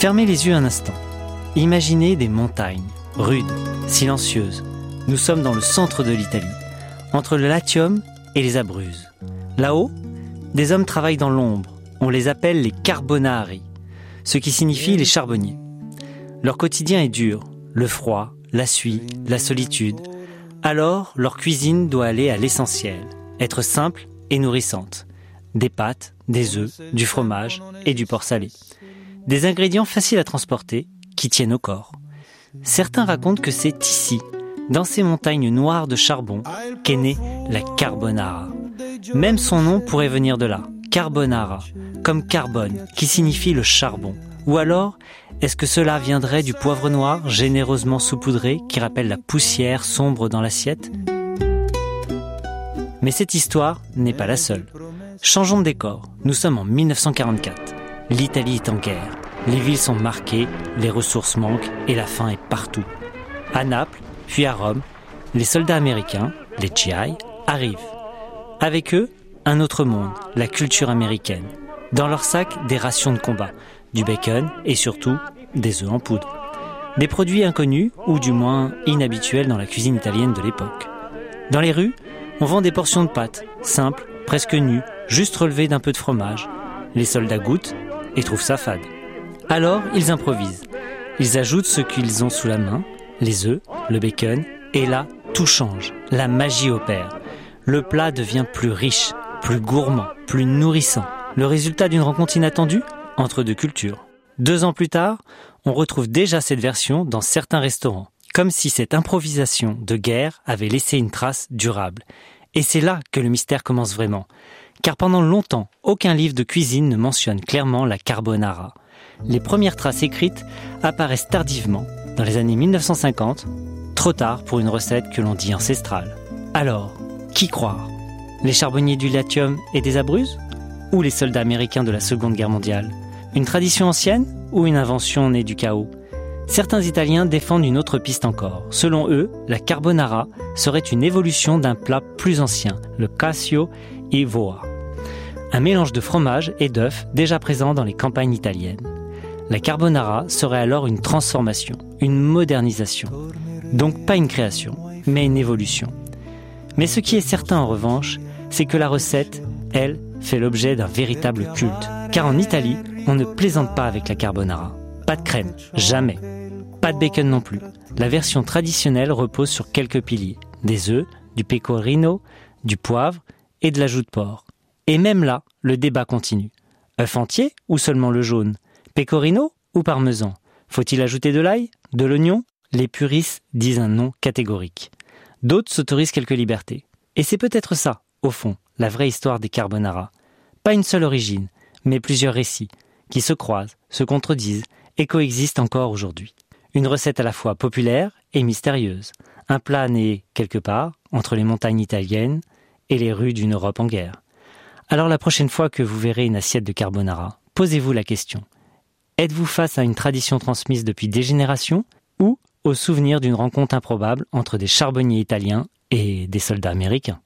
Fermez les yeux un instant. Imaginez des montagnes, rudes, silencieuses. Nous sommes dans le centre de l'Italie, entre le Latium et les Abruzzes. Là-haut, des hommes travaillent dans l'ombre. On les appelle les carbonari, ce qui signifie les charbonniers. Leur quotidien est dur, le froid, la suie, la solitude. Alors, leur cuisine doit aller à l'essentiel, être simple et nourrissante. Des pâtes, des œufs, du fromage et du porc salé. Des ingrédients faciles à transporter, qui tiennent au corps. Certains racontent que c'est ici, dans ces montagnes noires de charbon, qu'est née la carbonara. Même son nom pourrait venir de là, carbonara, comme carbone, qui signifie le charbon. Ou alors, est-ce que cela viendrait du poivre noir, généreusement saupoudré, qui rappelle la poussière sombre dans l'assiette ? Mais cette histoire n'est pas la seule. Changeons de décor, nous sommes en 1944. L'Italie est en guerre, les villes sont marquées, les ressources manquent et la faim est partout. À Naples, puis à Rome, les soldats américains, les GI, arrivent. Avec eux, un autre monde, la culture américaine. Dans leur sac, des rations de combat, du bacon et surtout des œufs en poudre. Des produits inconnus ou du moins inhabituels dans la cuisine italienne de l'époque. Dans les rues, on vend des portions de pâtes, simples, presque nues, juste relevées d'un peu de fromage. Les soldats goûtent et trouvent ça fade. Alors, ils improvisent. Ils ajoutent ce qu'ils ont sous la main, les œufs, le bacon, et là, tout change. La magie opère. Le plat devient plus riche, plus gourmand, plus nourrissant. Le résultat d'une rencontre inattendue entre deux cultures. 2 ans plus tard, on retrouve déjà cette version dans certains restaurants, comme si cette improvisation de guerre avait laissé une trace durable. Et c'est là que le mystère commence vraiment. Car pendant longtemps, aucun livre de cuisine ne mentionne clairement la carbonara. Les premières traces écrites apparaissent tardivement, dans les années 1950, trop tard pour une recette que l'on dit ancestrale. Alors, qui croire ? Les charbonniers du Latium et des Abruzzes ? Ou les soldats américains de la Seconde Guerre mondiale ? Une tradition ancienne ou une invention née du chaos ? Certains Italiens défendent une autre piste encore. Selon eux, la carbonara serait une évolution d'un plat plus ancien, le cassio e voa. Un mélange de fromage et d'œufs déjà présent dans les campagnes italiennes. La carbonara serait alors une transformation, une modernisation. Donc pas une création, mais une évolution. Mais ce qui est certain en revanche, c'est que la recette, elle, fait l'objet d'un véritable culte. Car en Italie, on ne plaisante pas avec la carbonara. Pas de crème, jamais. Pas de bacon non plus. La version traditionnelle repose sur quelques piliers. Des œufs, du pecorino, du poivre et de la joue de porc. Et même là, le débat continue. œuf entier ou seulement le jaune ? Pecorino ou parmesan ? Faut-il ajouter de l'ail ? De l'oignon ? Les puristes disent un non catégorique. D'autres s'autorisent quelques libertés. Et c'est peut-être ça, au fond, la vraie histoire des carbonara. Pas une seule origine, mais plusieurs récits, qui se croisent, se contredisent et coexistent encore aujourd'hui. Une recette à la fois populaire et mystérieuse. Un plat né quelque part, entre les montagnes italiennes et les rues d'une Europe en guerre. Alors la prochaine fois que vous verrez une assiette de carbonara, posez-vous la question. Êtes-vous face à une tradition transmise depuis des générations ou au souvenir d'une rencontre improbable entre des charbonniers italiens et des soldats américains ?